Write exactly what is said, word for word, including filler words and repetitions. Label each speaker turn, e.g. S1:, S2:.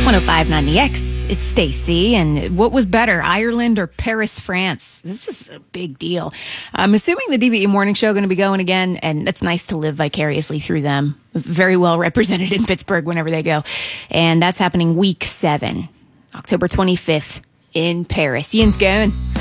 S1: oh five point nine The X, it's Stacey. And what was better, Ireland or Paris, France? This is a big deal. I'm assuming the D V E Morning Show going to be going again, and it's nice to live vicariously through them. Very well represented in Pittsburgh whenever they go. And that's happening week seven, October twenty-fifth in Paris. Ian's going.